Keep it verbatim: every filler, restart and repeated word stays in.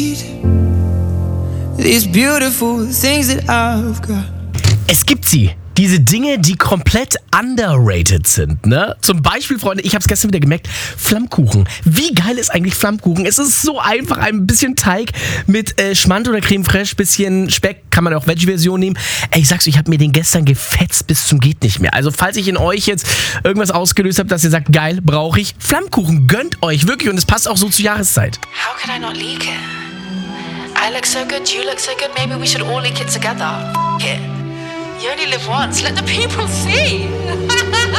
These beautiful things that I've got. Es gibt sie. Diese Dinge, die komplett underrated sind, ne? Zum Beispiel, Freunde, ich habe es gestern wieder gemerkt, Flammkuchen. Wie geil ist eigentlich Flammkuchen? Es ist so einfach, ein bisschen Teig mit äh, Schmand oder Creme Fraiche, bisschen Speck, kann man auch Veggie-Version nehmen. Ey, ich sag's euch, ich habe mir den gestern gefetzt bis zum geht nicht mehr. Also falls ich in euch jetzt irgendwas ausgelöst habe, dass ihr sagt, geil, brauche ich, Flammkuchen, gönnt euch, wirklich. Und es passt auch so zur Jahreszeit. How could I not leak it? I look so good, you look so good, maybe we should all leak it together. F- it. You only live once, let the people see.